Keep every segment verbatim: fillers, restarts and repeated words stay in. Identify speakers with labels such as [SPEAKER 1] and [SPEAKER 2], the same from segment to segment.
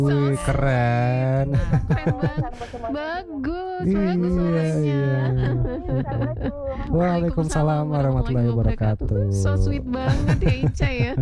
[SPEAKER 1] So
[SPEAKER 2] Wih,
[SPEAKER 1] sweet.
[SPEAKER 2] keren.
[SPEAKER 1] Keren banget.
[SPEAKER 3] Sampai semuanya.
[SPEAKER 1] Bagus,
[SPEAKER 2] Iya,
[SPEAKER 1] bagus suaranya.
[SPEAKER 2] iya.
[SPEAKER 3] Assalamualaikum.
[SPEAKER 2] Waalaikumsalam warahmatullahi wabarakatuh.
[SPEAKER 1] So sweet banget ya Ica ya.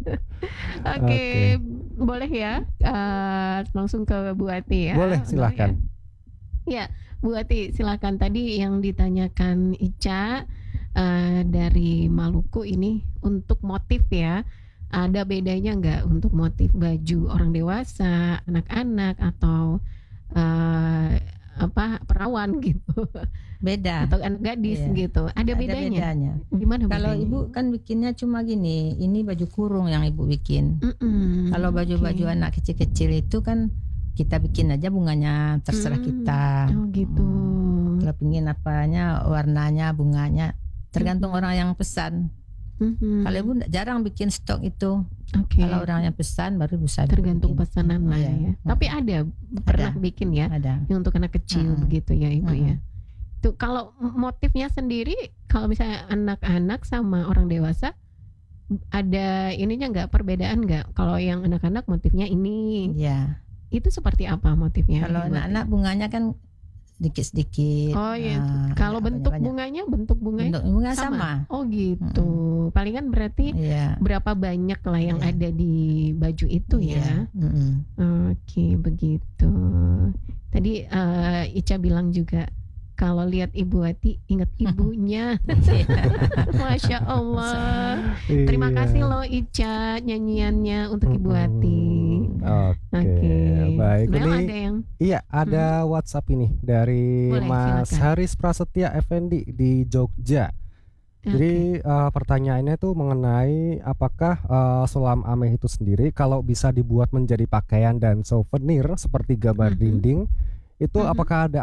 [SPEAKER 1] Oke,
[SPEAKER 2] Oke.
[SPEAKER 1] boleh ya eh, langsung ke Bu Ati ya.
[SPEAKER 2] Boleh, silahkan.
[SPEAKER 1] Ya, Bu Ati silakan. Tadi yang ditanyakan Ica eh, dari Maluku ini untuk motif ya. Ada bedanya nggak untuk motif baju orang dewasa, anak-anak atau eh, apa perawan gitu
[SPEAKER 4] Beda.
[SPEAKER 1] atau anak gadis
[SPEAKER 4] Iya.
[SPEAKER 1] gitu? Ada
[SPEAKER 4] Ada
[SPEAKER 1] bedanya?
[SPEAKER 4] bedanya.
[SPEAKER 1] Gimana
[SPEAKER 4] Kalau
[SPEAKER 1] bedanya?
[SPEAKER 4] ibu kan bikinnya cuma gini, ini baju kurung yang ibu bikin.
[SPEAKER 1] Mm-mm,
[SPEAKER 4] Kalau baju-baju
[SPEAKER 1] oke.
[SPEAKER 4] anak kecil-kecil itu kan kita bikin aja bunganya, terserah
[SPEAKER 1] Mm,
[SPEAKER 4] kita.
[SPEAKER 1] Oh gitu.
[SPEAKER 4] Hmm, Kalau pingin apanya, warnanya, bunganya, tergantung
[SPEAKER 1] Mhm.
[SPEAKER 4] orang yang pesan.
[SPEAKER 1] Mhm.
[SPEAKER 4] Kalau ibu nggak- jarang bikin stok itu.
[SPEAKER 1] Oke.
[SPEAKER 4] Kalau orang yang pesan baru bisa
[SPEAKER 1] Tergantung
[SPEAKER 4] bikin.
[SPEAKER 1] pesanan lah
[SPEAKER 4] Iya.
[SPEAKER 1] ya. Tapi ada pernah bikin ya
[SPEAKER 4] Ada.
[SPEAKER 1] yang untuk anak kecil
[SPEAKER 4] Mm-mm.
[SPEAKER 1] begitu ya ibu ya.
[SPEAKER 4] Mm-mm.
[SPEAKER 1] Tuh kalau motifnya sendiri kalau misalnya anak-anak sama orang dewasa ada ininya nggak perbedaan nggak? Kalau yang anak-anak motifnya ini
[SPEAKER 4] Iya.
[SPEAKER 1] itu seperti apa motifnya?
[SPEAKER 4] Kalau
[SPEAKER 1] Ibu?
[SPEAKER 4] anak-anak bunganya kan sedikit-sedikit.
[SPEAKER 1] Oh iya.
[SPEAKER 4] Ah,
[SPEAKER 1] Kalau
[SPEAKER 4] nggak
[SPEAKER 1] bentuk
[SPEAKER 4] banyak-banyak.
[SPEAKER 1] bunganya bentuk bunganya
[SPEAKER 4] Bentuk bunga
[SPEAKER 1] sama?
[SPEAKER 4] sama.
[SPEAKER 1] Oh gitu. Palingan berarti
[SPEAKER 4] Iya.
[SPEAKER 1] berapa banyak lah yang
[SPEAKER 4] Iya.
[SPEAKER 1] ada di baju itu ya?
[SPEAKER 4] Iya. Mm-mm.
[SPEAKER 1] Oke, begitu. Tadi eh, Ica bilang juga kalau lihat Ibu Ati ingat ibunya. Masya Allah. Terima
[SPEAKER 2] Iya.
[SPEAKER 1] kasih loh Ica nyanyiannya untuk Ibu
[SPEAKER 2] Mm-mm.
[SPEAKER 1] Ati.
[SPEAKER 2] Oke,
[SPEAKER 1] Oke.
[SPEAKER 2] baik.
[SPEAKER 1] Mel
[SPEAKER 2] Ini
[SPEAKER 1] ada yang
[SPEAKER 2] iya, ada WhatsApp ini dari
[SPEAKER 1] Boleh,
[SPEAKER 2] Mas
[SPEAKER 1] silakan.
[SPEAKER 2] Haris Prasetya Effendi di Jogja. Jadi eh, pertanyaannya tuh mengenai apakah eh, sulam ameh itu sendiri kalau bisa dibuat menjadi pakaian dan souvenir seperti gambar
[SPEAKER 1] Mhm.
[SPEAKER 2] dinding itu
[SPEAKER 1] Mhm.
[SPEAKER 2] apakah ada